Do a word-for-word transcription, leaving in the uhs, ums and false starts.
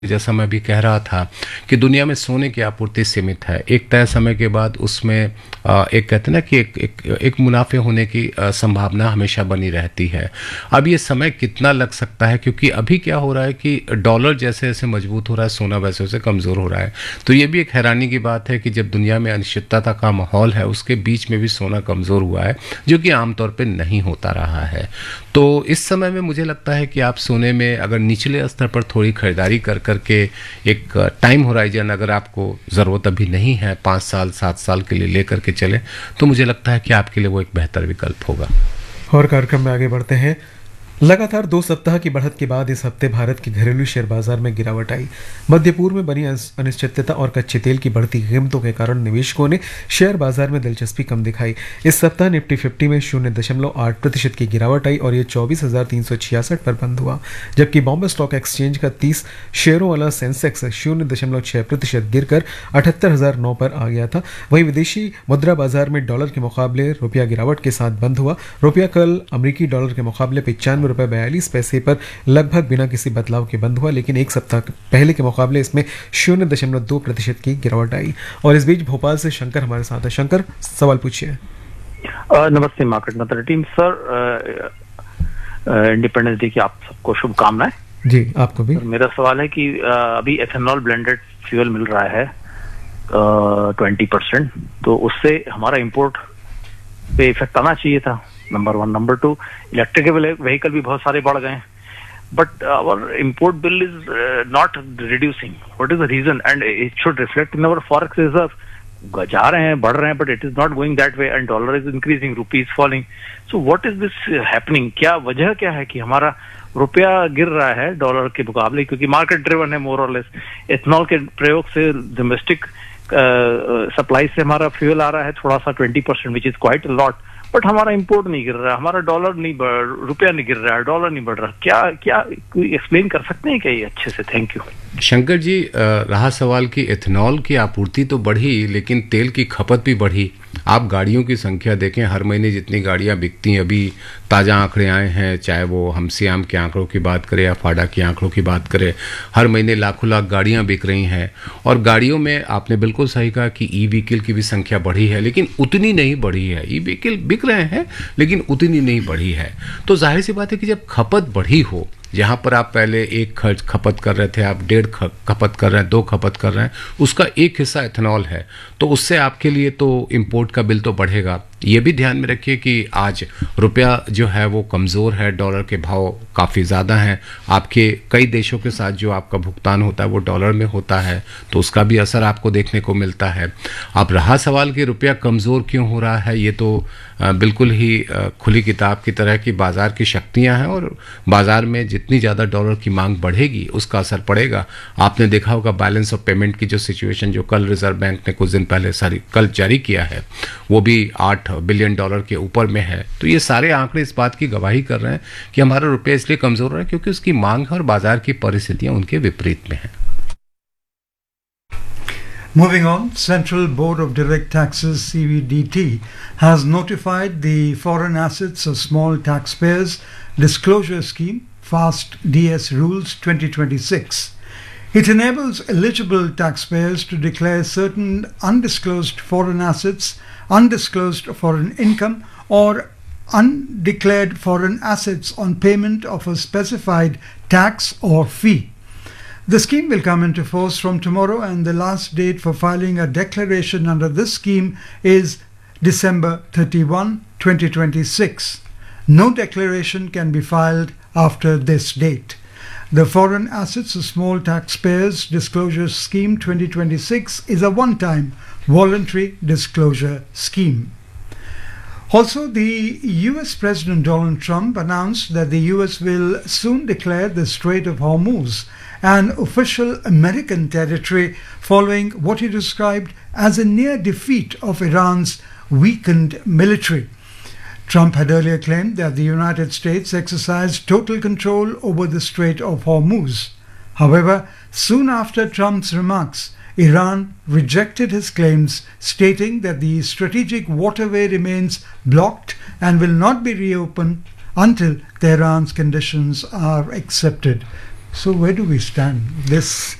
जैसा मैं भी कह रहा था कि दुनिया में सोने की आपूर्ति सीमित है। एक तय समय के बाद उसमें अ, एक कहते हैं ना कि एक एक, एक मुनाफे होने की अ, संभावना हमेशा बनी रहती है। अब ये समय कितना लग सकता है, क्योंकि अभी क्या हो रहा है कि डॉलर जैसे जैसे मजबूत हो रहा है, सोना वैसे वैसे कमज़ोर हो रहा है। तो ये भी एक हैरानी की बात है कि जब दुनिया में अनिश्चितता का माहौल है, उसके बीच में भी सोना कमज़ोर हुआ है, जो कि आमतौर पर नहीं होता रहा है। तो इस समय में मुझे लगता है कि आप सोने में अगर निचले स्तर पर थोड़ी खरीदारी कर करके एक टाइम होराइजन अगर आपको ज़रूरत अभी नहीं है, पाँच साल सात साल के लिए ले करके चले, तो मुझे लगता है कि आपके लिए वो एक बेहतर विकल्प होगा। और कार्यक्रम में आगे बढ़ते हैं। लगातार दो सप्ताह की बढ़त के बाद इस हफ्ते भारत के घरेलू शेयर बाजार में गिरावट आई। मध्य पूर्व में बनी अनिश्चितता और कच्चे तेल की बढ़ती कीमतों के कारण निवेशकों ने शेयर बाजार में दिलचस्पी कम दिखाई। इस सप्ताह निफ्टी फिफ्टी में शून्य दशमलव आठ प्रतिशत की गिरावट आई और ये चौबीस हजार तीन सौ छियासठ पर बंद हुआ, जबकि बॉम्बे स्टॉक एक्सचेंज का तीस शेयरों वाला सेंसेक्स शून्य दशमलव छह प्रतिशत गिरकर अठहत्तर हजार नौ पर आ गया था। वहीं विदेशी मुद्रा बाजार में डॉलर के मुकाबले रुपया गिरावट के साथ बंद हुआ। रुपया कल अमरीकी डॉलर के मुकाबले पचानवे रुपए बयालीस पैसे पर लगभग बिना किसी बदलाव के बंद हुआ, लेकिन एक सप्ताह पहले के मुकाबले इसमें शून्य दशमलव दो प्रतिशत की गिरावट आई। और इस बीच भोपाल से शंकर हमारे साथ है। शंकर, सवाल पूछिए। नमस्ते मार्केट मंत्र टीम सर, इंडिपेंडेंस डे की आप सबको शुभकामनाएं। जी, आपको भी। मेरा सवाल है कि आ, अभी एथेनॉल ब्लेंडेड फ्यूल मिल रहा है ट्वेंटी परसेंट, तो उससे हमारा इंपोर्ट पे इफेक्ट आना चाहिए था, number one. Number two, electric vehicle भी बहुत सारे बढ़ गए, but our import bill is not reducing. What is the reason and it should reflect in our forex reserve. जा रहे हैं, बढ़ रहे हैं, but it is not going that way and dollar is increasing, rupee is falling. So what is this happening? क्या वजह क्या है कि हमारा रुपया गिर रहा है डॉलर के मुकाबले? क्योंकि मार्केट ड्रिवन है मोर और लेस। एथनॉल के प्रयोग से डोमेस्टिक सप्लाई से हमारा फ्यूल आ रहा है थोड़ा सा twenty percent, which is quite lot, but हमारा इंपोर्ट नहीं गिर रहा है, हमारा डॉलर नहीं बढ़, रुपया नहीं गिर रहा है, डॉलर नहीं बढ़ रहा। क्या क्या कोई एक्सप्लेन कर सकते हैं क्या ये अच्छे से? Thank you. शंकर जी, रहा सवाल कि एथेनॉल की आपूर्ति तो बढ़ी, लेकिन तेल की खपत भी बढ़ी। आप गाड़ियों की संख्या देखें, हर महीने जितनी गाड़ियां बिकती हैं, अभी ताज़ा आंकड़े आए हैं, चाहे वो हमसियाम के आंकड़ों की बात करें या फाडा के आंकड़ों की बात करें, हर महीने लाखों लाख गाड़ियां बिक रही हैं। और गाड़ियों में आपने बिल्कुल सही कहा कि ई व्हीकल की भी संख्या बढ़ी है, लेकिन उतनी नहीं बढ़ी है। ई व्हीकल बिक रहे हैं, लेकिन उतनी नहीं बढ़ी है। तो जाहिर सी बात है कि जब खपत बढ़ी हो, जहाँ पर आप पहले एक खर्च खपत कर रहे थे, आप डेढ़ खपत कर रहे हैं, दो खपत कर रहे हैं, उसका एक हिस्सा एथेनॉल है, तो उससे आपके लिए तो इंपोर्ट का बिल तो बढ़ेगा। ये भी ध्यान में रखिए कि आज रुपया जो है वो कमज़ोर है, डॉलर के भाव काफ़ी ज़्यादा हैं। आपके कई देशों के साथ जो आपका भुगतान होता है वो डॉलर में होता है, तो उसका भी असर आपको देखने को मिलता है। अब रहा सवाल कि रुपया कमज़ोर क्यों हो रहा है, ये तो बिल्कुल ही खुली किताब की तरह की बाज़ार की शक्तियाँ हैं, और बाज़ार में जितनी ज़्यादा डॉलर की मांग बढ़ेगी उसका असर पड़ेगा। आपने देखा होगा बैलेंस ऑफ पेमेंट की जो सिचुएशन जो कल रिजर्व बैंक ने कुछ दिन पहले सारी कल जारी किया है, वो भी आठ बिलियन डॉलर के ऊपर में है। तो ये सारे आंकड़े इस बात की गवाही कर रहे हैं कि हमारा रुपया इसलिए कमज़ोर है क्योंकि उसकी मांग है और बाज़ार की परिस्थितियाँ उनके विपरीत में हैं। Moving on, Central Board of Direct Taxes C B D T has notified the Foreign Assets of Small Taxpayers Disclosure Scheme Fast D S Rules twenty twenty-six. It enables eligible taxpayers to declare certain undisclosed foreign assets, undisclosed foreign income, or undeclared foreign assets on payment of a specified tax or fee. The scheme will come into force from tomorrow, and the last date for filing a declaration under this scheme is December thirty-first, twenty twenty-six. No declaration can be filed after this date. The Foreign Assets of Small Taxpayers Disclosure Scheme twenty twenty-six is a one-time voluntary disclosure scheme. Also, the U S President Donald Trump announced that the U S will soon declare the Strait of Hormuz an official American territory following what he described as a near defeat of Iran's weakened military. Trump had earlier claimed that the United States exercised total control over the Strait of Hormuz. However, soon after Trump's remarks, Iran rejected his claims, stating that the strategic waterway remains blocked and will not be reopened until Tehran's conditions are accepted. So where do we stand? This